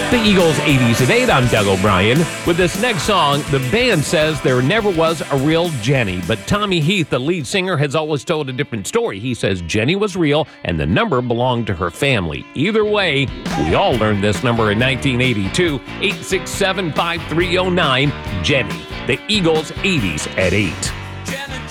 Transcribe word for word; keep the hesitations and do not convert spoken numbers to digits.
The Eagles eighties at eight, I'm Doug O'Brien. With this next song, the band says there never was a real Jenny, but Tommy Heath, the lead singer, has always told a different story. He says Jenny was real and the number belonged to her family. Either way, we all learned this number in nineteen eighty-two, eight six seven, five three zero nine, Jenny. The Eagles eighties at eight.